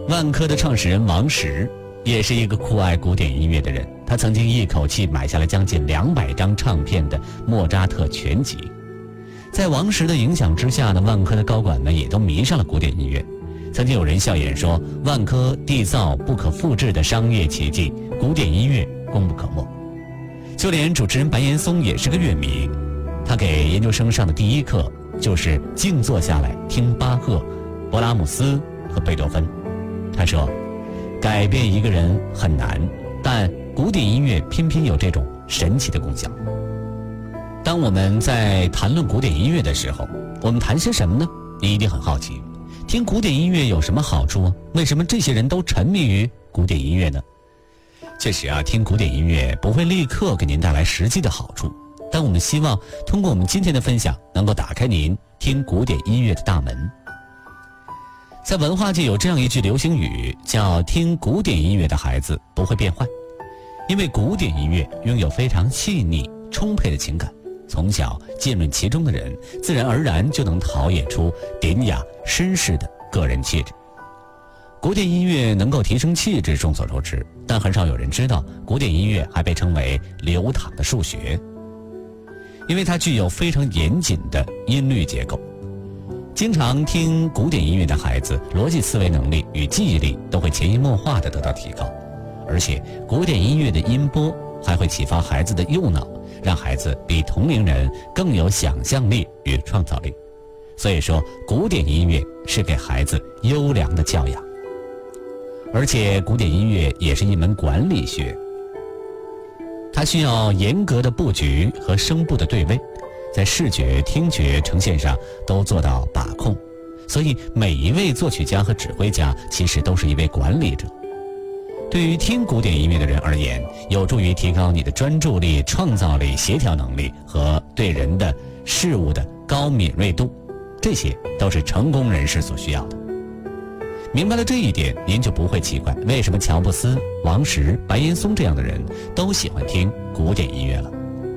万科的创始人王石也是一个酷爱古典音乐的人，他曾经一口气买下了将近200张唱片的莫扎特全集。在王石的影响之下呢，万科的高管们也都迷上了古典音乐。曾经有人笑言说，万科缔造不可复制的商业奇迹，古典音乐功不可没。就连主持人白岩松也是个乐迷，他给研究生上的第一课就是静坐下来听巴赫、勃拉姆斯和贝多芬。他说，改变一个人很难，但古典音乐偏偏有这种神奇的功效。当我们在谈论古典音乐的时候，我们谈些什么呢？你一定很好奇，听古典音乐有什么好处啊？为什么这些人都沉迷于古典音乐呢？确实啊，听古典音乐不会立刻给您带来实际的好处，但我们希望通过我们今天的分享，能够打开您听古典音乐的大门。在文化界有这样一句流行语，叫听古典音乐的孩子不会变坏。因为古典音乐拥有非常细腻充沛的情感，从小浸润其中的人自然而然就能陶冶出典雅绅士的个人气质。古典音乐能够提升气质众所周知，但很少有人知道古典音乐还被称为流淌的数学，因为它具有非常严谨的音律结构。经常听古典音乐的孩子，逻辑思维能力与记忆力都会潜移默化地得到提高，而且古典音乐的音波还会启发孩子的右脑，让孩子比同龄人更有想象力与创造力。所以说，古典音乐是给孩子优良的教养。而且古典音乐也是一门管理学，它需要严格的布局和声部的对位，在视觉、听觉呈现上都做到把控，所以每一位作曲家和指挥家其实都是一位管理者。对于听古典音乐的人而言，有助于提高你的专注力、创造力、协调能力和对人的事物的高敏锐度，这些都是成功人士所需要的。明白了这一点，您就不会奇怪为什么乔布斯、王石、白岩松这样的人都喜欢听古典音乐了。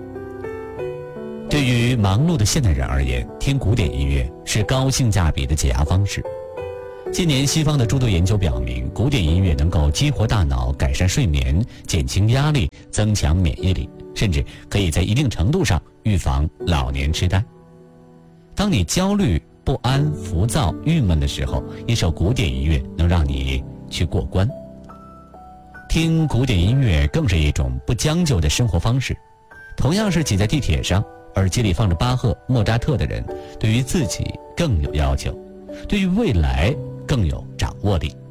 对于忙碌的现代人而言，听古典音乐是高性价比的解压方式。近年西方的诸多研究表明，古典音乐能够激活大脑，改善睡眠，减轻压力，增强免疫力，甚至可以在一定程度上预防老年痴呆。当你焦虑、不安、浮躁、郁闷的时候，一首古典音乐能让你去过关。听古典音乐更是一种不将就的生活方式。同样是挤在地铁上，耳机里放着巴赫、莫扎特的人，对于自己更有要求，对于未来更有掌握力。